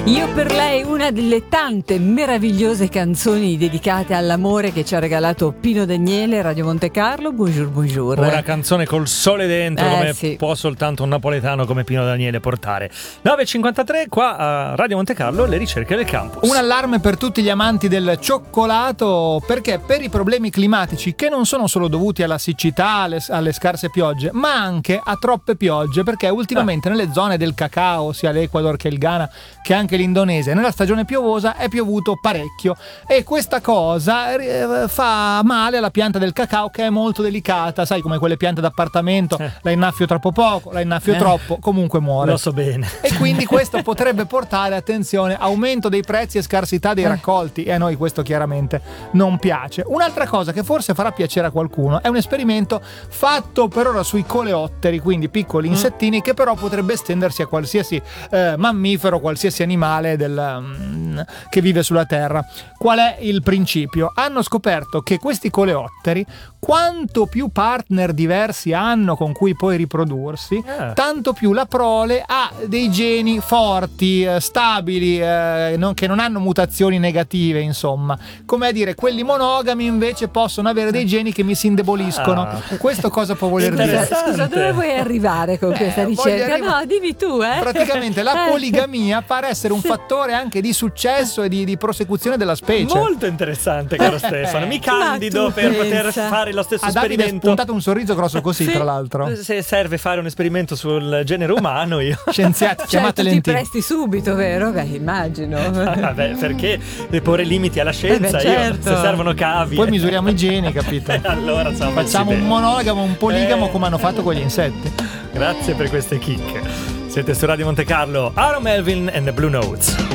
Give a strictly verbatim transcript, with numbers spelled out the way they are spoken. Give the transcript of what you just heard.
Io per lei, una delle tante meravigliose canzoni dedicate all'amore che ci ha regalato Pino Daniele, Radio Monte Carlo. Bonjour, bonjour. Una canzone col sole dentro, Eh, come sì. può soltanto un napoletano come Pino Daniele portare. nove e cinquantatré qua a Radio Monte Carlo, le ricerche del campus. Un allarme per tutti gli amanti del cioccolato, perché per i problemi climatici, che non sono solo dovuti alla siccità, alle, alle scarse piogge, ma anche a troppe piogge, perché ultimamente ah. nelle zone del cacao, sia l'Ecuador che il Ghana, che anche l'Indonesia, nella stagione piovosa è piovuto parecchio, e questa cosa eh, fa male alla pianta del cacao, che è molto delicata, sai, come quelle piante d'appartamento, eh. la innaffio troppo poco, la innaffio eh. troppo, comunque muore. Lo so bene. E quindi questo potrebbe portare, attenzione, aumento dei prezzi e scarsità dei raccolti, e a noi questo chiaramente non piace. Un'altra cosa che forse farà piacere a qualcuno è un esperimento fatto per ora sui coleotteri, quindi piccoli insettini, mm. che però potrebbe estendersi a qualsiasi eh, mammifero, qualsiasi animale del, um, che vive sulla Terra. Qual è il principio? Hanno scoperto che questi coleotteri, quanto più partner diversi hanno con cui poi riprodursi, eh. tanto più la prole ha dei geni forti, eh, stabili, eh, non, che non hanno mutazioni negative, insomma. Come a dire, quelli monogami invece possono avere dei geni che mi si indeboliscono. Ah. Questo cosa può voler dire? Scusa, dove vuoi arrivare con questa eh, ricerca? Arriva... No, dimmi tu, eh. Praticamente la poligamia pare essere un fattore anche di successo e di, di prosecuzione della specie. Molto interessante, caro Stefano. Mi candido per pensa. poter fare lo stesso a Davide esperimento. è spuntato un sorriso grosso così, sì. tra l'altro. Se serve fare un esperimento sul genere umano, io scienziati, cioè, chiamate tu ti lentini. presti subito, vero? Beh, immagino. Vabbè, perché porre limiti alla scienza? Eh beh, certo. Io, se servono cavi. Poi misuriamo i geni, capito? Allora insomma, facciamo un monogamo, un poligamo, eh. come hanno fatto con gli insetti. Grazie per queste chicche. Siete su Radio Monte Carlo, Aaron Melvin and the Blue Notes.